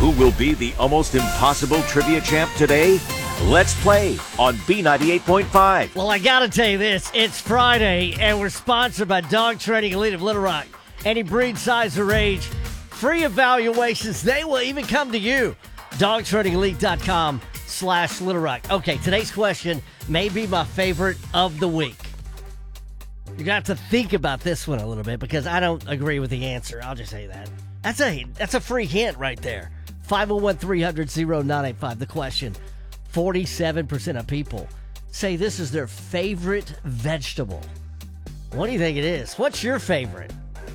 who will be the almost impossible trivia champ today? Let's play on B98.5. Well, I gotta tell you this. It's Friday, and we're sponsored by Dog Training Elite of Little Rock. Any breed, size, or age, free evaluations. They will even come to you. DogTrainingElite.com/Little Rock. Okay, today's question may be my favorite of the week. You're going to have to think about this one a little bit because I don't agree with the answer. I'll just say that. That's a free hint right there. 501-300-0985. The question, 47% of people say this is their favorite vegetable. What do you think it is? What's your favorite?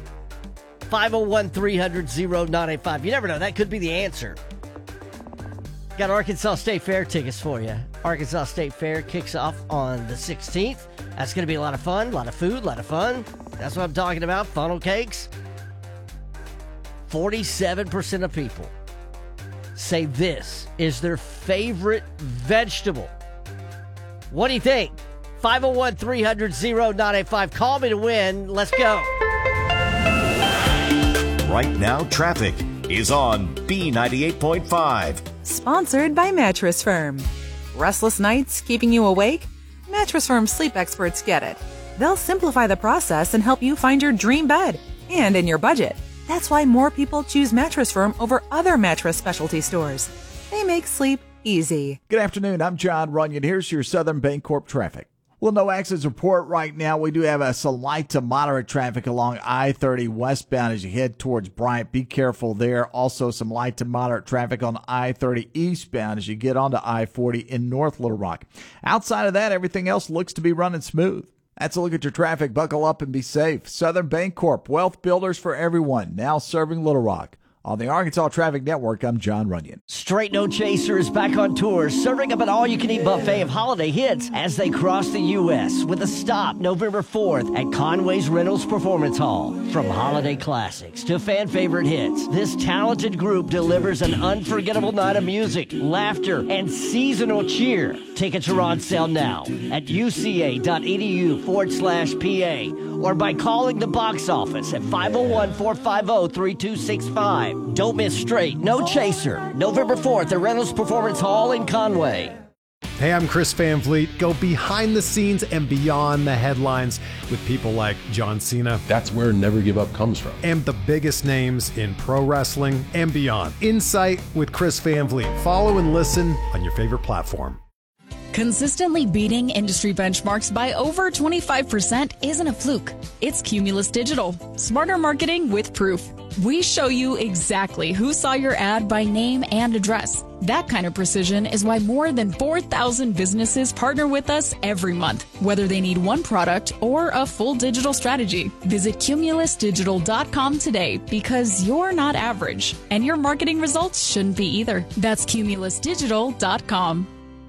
501-300-0985. You never know. That could be the answer. Got Arkansas State Fair tickets for you. Arkansas State Fair kicks off on the 16th. That's going to be a lot of fun, a lot of food, a lot of fun. That's what I'm talking about, funnel cakes. 47% of people say this is their favorite vegetable. What do you think? 501-300-0985. Call me to win. Let's go. Right now, traffic is on B98.5. Sponsored by Mattress Firm. Restless nights keeping you awake? Mattress Firm sleep experts get it. They'll simplify the process and help you find your dream bed and in your budget. That's why more people choose Mattress Firm over other mattress specialty stores. They make sleep easy. Good afternoon. I'm John Runyon. Here's your Southern Bancorp traffic. Well, no accidents report right now. We do have some light to moderate traffic along I-30 westbound as you head towards Bryant. Be careful there. Also, some light to moderate traffic on I-30 eastbound as you get onto I-40 in North Little Rock. Outside of that, everything else looks to be running smooth. That's a look at your traffic. Buckle up and be safe. Southern Bancorp, wealth builders for everyone, now serving Little Rock. On the Arkansas Traffic Network, I'm John Runyon. Straight No Chaser is back on tour, serving up an all-you-can-eat buffet of holiday hits as they cross the U.S. with a stop November 4th at Conway's Reynolds Performance Hall. From holiday classics to fan-favorite hits, this talented group delivers an unforgettable night of music, laughter, and seasonal cheer. Tickets are on sale now at uca.edu/PA or by calling the box office at 501-450-3265. Don't miss Straight No Chaser, November 4th at Reynolds Performance Hall in Conway. Hey, I'm Chris Van Vliet. Go behind the scenes and beyond the headlines with people like John Cena. That's where Never Give Up comes from. And the biggest names in pro wrestling and beyond. Insight with Chris Van Vliet. Follow and listen on your favorite platform. Consistently beating industry benchmarks by over 25% isn't a fluke. It's Cumulus Digital. Smarter marketing with proof. We show you exactly who saw your ad by name and address. That kind of precision is why more than 4,000 businesses partner with us every month, whether they need one product or a full digital strategy. Visit cumulusdigital.com today because you're not average, and your marketing results shouldn't be either. That's cumulusdigital.com.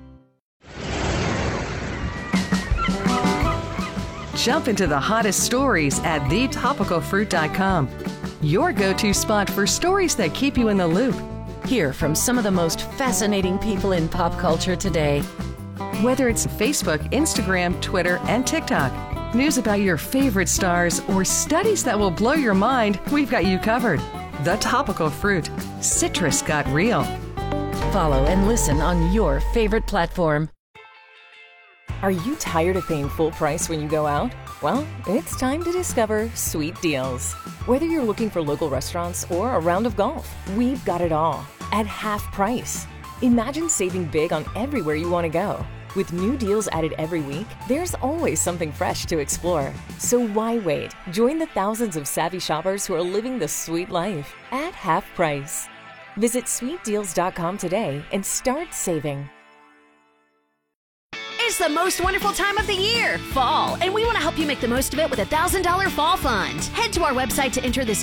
Jump into the hottest stories at thetopicalfruit.com. Your go-to spot for stories that keep you in the loop. Hear from some of the most fascinating people in pop culture today. Whether it's Facebook, Instagram, Twitter, and TikTok, news about your favorite stars, or studies that will blow your mind, we've got you covered. The Topical Fruit. Citrus got real. Follow and listen on your favorite platform. Are you tired of paying full price when you go out? Well, it's time to discover Sweet Deals. Whether you're looking for local restaurants or a round of golf, we've got it all at half price. Imagine saving big on everywhere you want to go. With new deals added every week, there's always something fresh to explore. So why wait? Join the thousands of savvy shoppers who are living the sweet life at half price. Visit sweetdeals.com today and start saving. It's the most wonderful time of the year, fall, and we want to help you make the most of it with a $1,000 fall fund. Head to our website to enter this